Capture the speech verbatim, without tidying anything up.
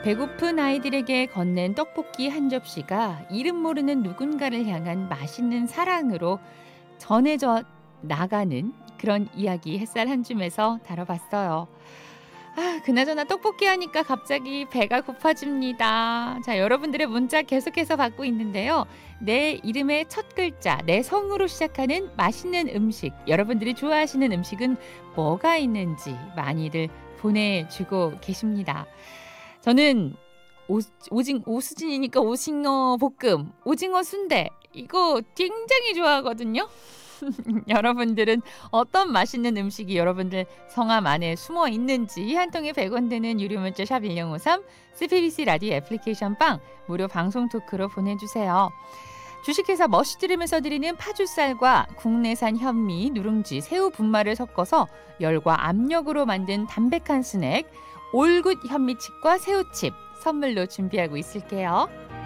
배고픈 아이들에게 건넨 떡볶이 한 접시가 이름 모르는 누군가를 향한 맛있는 사랑으로 전해져 나가는 그런 이야기 햇살 한 줌에서 다뤄봤어요. 아, 그나저나 떡볶이 하니까 갑자기 배가 고파집니다. 자, 여러분들의 문자 계속해서 받고 있는데요. 내 이름의 첫 글자, 내 성으로 시작하는 맛있는 음식, 여러분들이 좋아하시는 음식은 뭐가 있는지 많이들 보내주고 계십니다. 저는 오, 오징, 오수진이니까 오징어 볶음, 오징어 순대 이거 굉장히 좋아하거든요. 여러분들은 어떤 맛있는 음식이 여러분들 성함 안에 숨어 있는지 한 통에 백 원 되는 유료 문자 샵 일공오삼 씨피비씨 라디오 애플리케이션 빵 무료 방송 토크로 보내주세요. 주식회사 머시드림에서 드리는 파주쌀과 국내산 현미, 누룽지, 새우 분말을 섞어서 열과 압력으로 만든 담백한 스낵 올굿 현미칩과 새우칩 선물로 준비하고 있을게요.